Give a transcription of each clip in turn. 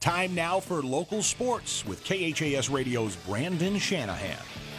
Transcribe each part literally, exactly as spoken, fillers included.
Time now for local sports with K H A S Radio's Brandon Shanahan.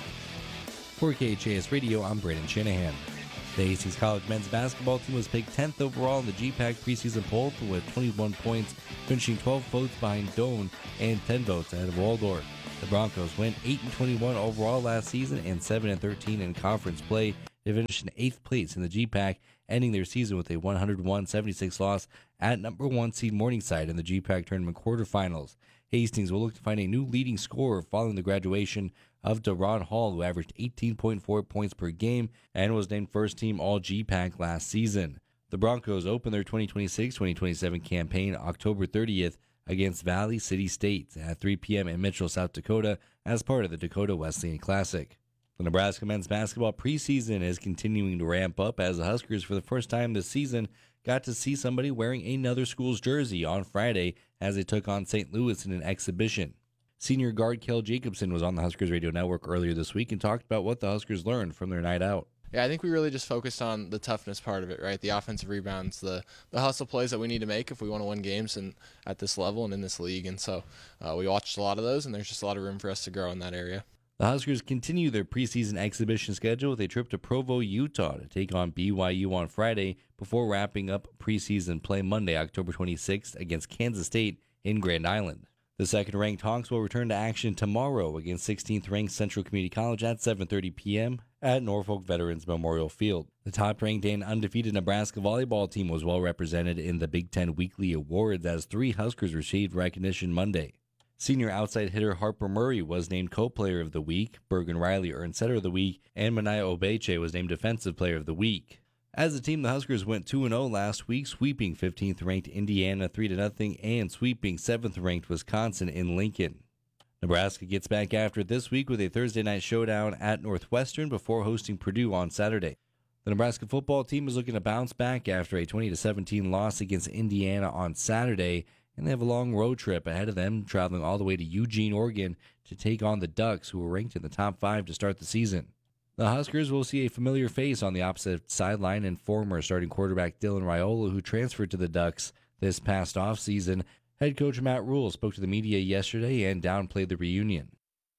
For K H A S Radio, I'm Brandon Shanahan. The Hastings College men's basketball team was picked tenth overall in the G PAC preseason poll with twenty-one points, finishing twelve votes behind Doane and ten votes ahead of Waldorf. The Broncos went eight and twenty-one overall last season and seven and thirteen in conference play. They finished in eighth place in the G PAC, ending their season with a one oh one seventy-six loss at number one seed Morningside in the G PAC tournament quarterfinals. Hastings will look to find a new leading scorer following the graduation of Deron Hall, who averaged eighteen point four points per game and was named first team All-G PAC last season. The Broncos open their twenty twenty-six twenty twenty-seven campaign October thirtieth against Valley City State at three p.m. in Mitchell, South Dakota, as part of the Dakota Wesleyan Classic. The Nebraska men's basketball preseason is continuing to ramp up as the Huskers, for the first time this season, got to see somebody wearing another school's jersey on Friday as they took on Saint Louis in an exhibition. Senior guard Kel Jacobson was on the Huskers Radio Network earlier this week and talked about what the Huskers learned from their night out. Yeah, I think we really just focused on the toughness part of it, right? The offensive rebounds, the the hustle plays that we need to make if we want to win games and at this level and in this league. And so uh, we watched a lot of those, and there's just a lot of room for us to grow in that area. The Huskers continue their preseason exhibition schedule with a trip to Provo, Utah to take on B Y U on Friday before wrapping up preseason play Monday, October twenty-sixth against Kansas State in Grand Island. The second-ranked Hawks will return to action tomorrow against sixteenth-ranked Central Community College at seven thirty p.m. at Norfolk Veterans Memorial Field. The top-ranked and undefeated Nebraska volleyball team was well represented in the Big Ten Weekly Awards as three Huskers received recognition Monday. Senior outside hitter Harper Murray was named co-player of the week, Bergen Riley earned setter of the week, and Manaya Obeche was named defensive player of the week. As a team, the Huskers went two and oh last week, sweeping fifteenth-ranked Indiana three to nothing and sweeping seventh-ranked Wisconsin in Lincoln. Nebraska gets back after it this week with a Thursday night showdown at Northwestern before hosting Purdue on Saturday. The Nebraska football team is looking to bounce back after a twenty to seventeen loss against Indiana on Saturday, and they have a long road trip ahead of them, traveling all the way to Eugene, Oregon, to take on the Ducks, who were ranked in the top five to start the season. The Huskers will see a familiar face on the opposite sideline in former starting quarterback Dylan Raiola, who transferred to the Ducks this past offseason. Head coach Matt Rule spoke to the media yesterday and downplayed the reunion.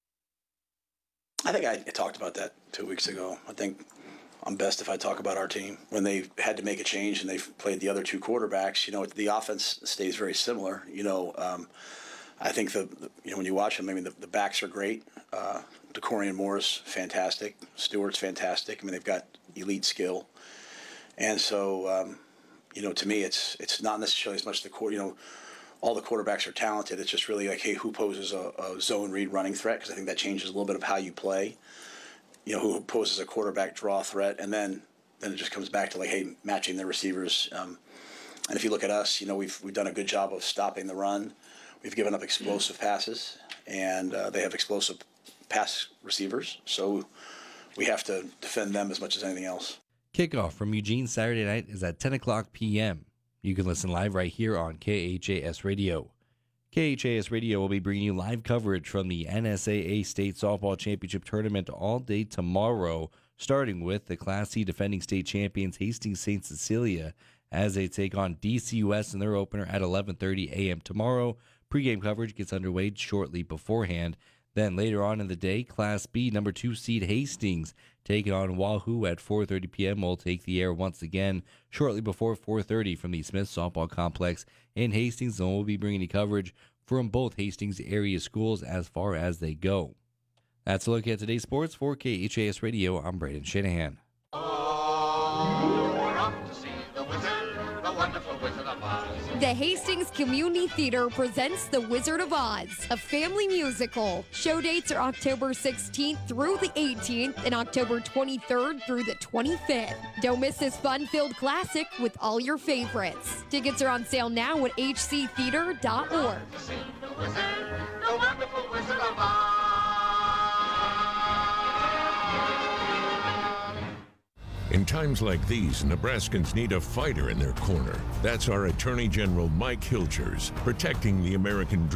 I think I talked about that two weeks ago. I think I'm best if I talk about our team. When they had to make a change and they played the other two quarterbacks, you know, the offense stays very similar. You know, um, I think the, the you know when you watch them, I mean the, the backs are great. Uh, DeCorian Moore's fantastic. Stewart's fantastic. I mean they've got elite skill, and so um, you know to me it's it's not necessarily as much the core. You know, all the quarterbacks are talented. It's just really like, hey, who poses a, a zone read running threat? Because I think that changes a little bit of how you play. You know, who poses a quarterback draw threat, and then then it just comes back to like, hey, matching the receivers. Um, and if you look at us, you know, we've we've done a good job of stopping the run. We've given up explosive passes, and uh, they have explosive pass receivers. So we have to defend them as much as anything else. Kickoff from Eugene Saturday night is at ten o'clock p.m. You can listen live right here on K H A S Radio. K H A S Radio will be bringing you live coverage from the N S A A State Softball Championship Tournament all day tomorrow, starting with the Class C defending state champions Hastings Saint Cecilia as they take on D C U S in their opener at eleven thirty a.m. tomorrow. Pre-game coverage gets underway shortly beforehand. Then later on in the day, Class B number two seed Hastings taking on Wahoo at four thirty p.m. will take the air once again shortly before four thirty from the Smith Softball Complex in Hastings, and we'll be bringing you coverage from both Hastings area schools as far as they go. That's a look at today's sports. For K H A S Radio, I'm Brandon Shanahan. The Hastings Community Theater presents The Wizard of Oz, a family musical. Show dates are October sixteenth through the eighteenth and October twenty-third through the twenty-fifth. Don't miss this fun-filled classic with all your favorites. Tickets are on sale now at h c theater dot org. In times like these, Nebraskans need a fighter in their corner. That's our Attorney General Mike Hilgers, protecting the American dream.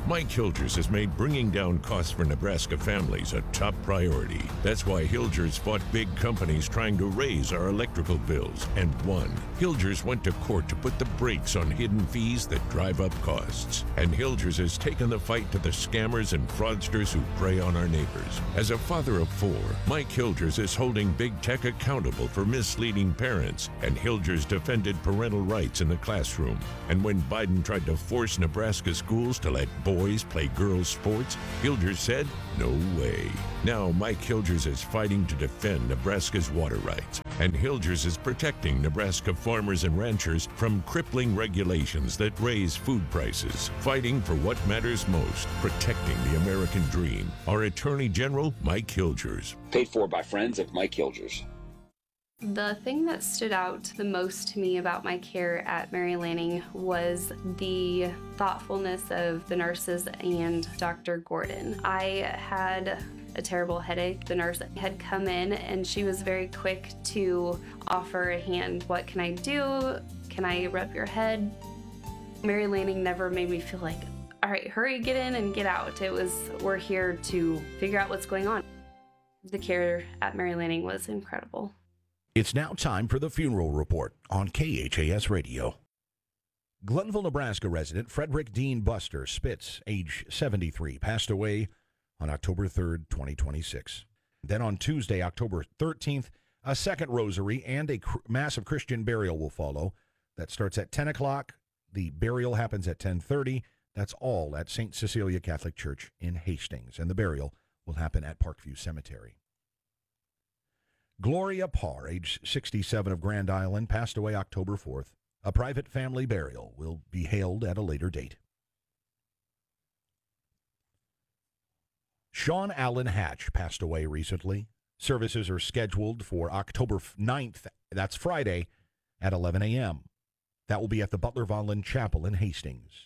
Mike Hilgers has made bringing down costs for Nebraska families a top priority. That's why Hilgers fought big companies trying to raise our electrical bills and won. Hilgers went to court to put the brakes on hidden fees that drive up costs. And Hilgers has taken the fight to the scammers and fraudsters who prey on our neighbors. As a father of four, Mike Hilgers is holding big tech accountable for misleading parents, and Hilgers defended parental rights in the classroom. And when Biden tried to force Nebraska schools to let boys play girls' sports, Hilgers said, no way. Now Mike Hilgers is fighting to defend Nebraska's water rights, and Hilgers is protecting Nebraska farmers and ranchers from crippling regulations that raise food prices, fighting for what matters most, protecting the American dream. Our Attorney General, Mike Hilgers. Paid for by friends of Mike Hilgers. The thing that stood out the most to me about my care at Mary Lanning was the thoughtfulness of the nurses and Doctor Gordon. I had a terrible headache. The nurse had come in and she was very quick to offer a hand. What can I do? Can I rub your head? Mary Lanning never made me feel like, all right, hurry, get in and get out. It was, we're here to figure out what's going on. The care at Mary Lanning was incredible. It's now time for the Funeral Report on K H A S Radio. Glenville, Nebraska resident Frederick Dean Buster Spitz, age seventy-three, passed away on October third, twenty twenty-six. Then on Tuesday, October thirteenth, a second rosary and a cr- massive Christian burial will follow. That starts at ten o'clock. The burial happens at ten thirty. That's all at Saint Cecilia Catholic Church in Hastings, and the burial will happen at Parkview Cemetery. Gloria Parr, age sixty-seven, of Grand Island, passed away October fourth. A private family burial will be held at a later date. Sean Allen Hatch passed away recently. Services are scheduled for October ninth, that's Friday, at eleven a.m. That will be at the Butler Vonlin Chapel in Hastings.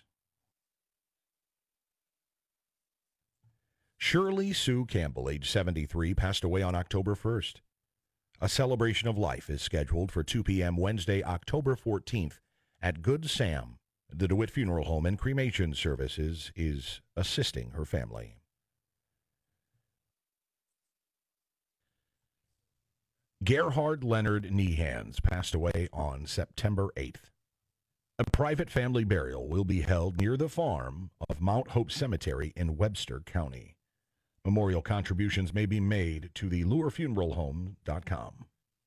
Shirley Sue Campbell, age seventy-three, passed away on October first. A celebration of life is scheduled for two p.m. Wednesday, October fourteenth at Good Sam. The DeWitt Funeral Home and Cremation Services is assisting her family. Gerhard Leonard Nehans passed away on September eighth. A private family burial will be held near the farm of Mount Hope Cemetery in Webster County. Memorial contributions may be made to the lure funeral home dot com.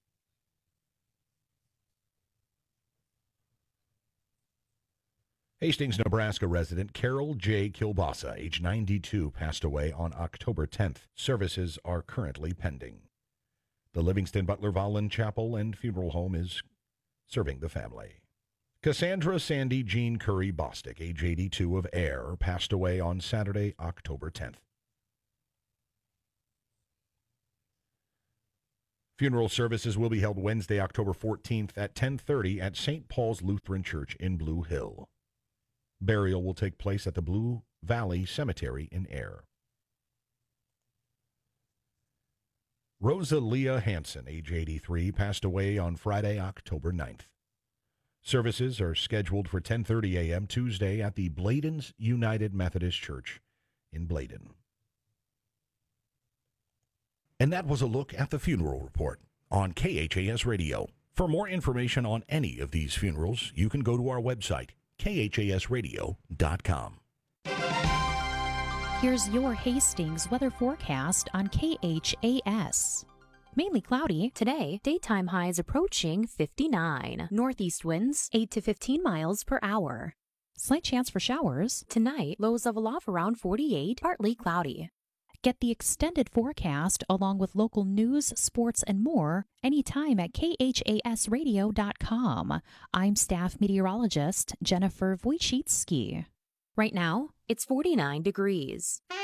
Hastings, Nebraska resident Carol J. Kilbasa, age ninety-two, passed away on October tenth. Services are currently pending. The Livingston Butler Vonlin Chapel and Funeral Home is serving the family. Cassandra Sandy Jean Curry Bostic, age eighty-two, of Air, passed away on Saturday, October tenth. Funeral services will be held Wednesday, October fourteenth at ten thirty at Saint Paul's Lutheran Church in Blue Hill. Burial will take place at the Blue Valley Cemetery in Air. Rosa Leah Hansen, age eighty-three, passed away on Friday, October ninth. Services are scheduled for ten thirty a.m. Tuesday at the Bladens United Methodist Church in Bladen. And that was a look at the Funeral Report on K H A S Radio. For more information on any of these funerals, you can go to our website, K H A S radio dot com. Here's your Hastings weather forecast on K H A S. Mainly cloudy. Today, daytime highs approaching fifty-nine. Northeast winds eight to fifteen miles per hour. Slight chance for showers. Tonight, lows level off around forty-eight, partly cloudy. Get the extended forecast along with local news, sports, and more anytime at K H A S radio dot com. I'm staff meteorologist Jennifer Wojcicki. Right now, it's forty-nine degrees.